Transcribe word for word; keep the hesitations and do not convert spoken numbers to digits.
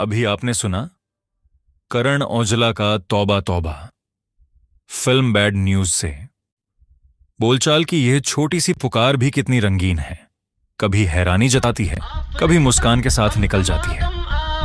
अभी आपने सुना करण औजला का तौबा तौबा फिल्म बैड न्यूज से। बोलचाल की यह छोटी सी पुकार भी कितनी रंगीन है, कभी हैरानी जताती है, कभी मुस्कान के साथ निकल जाती है।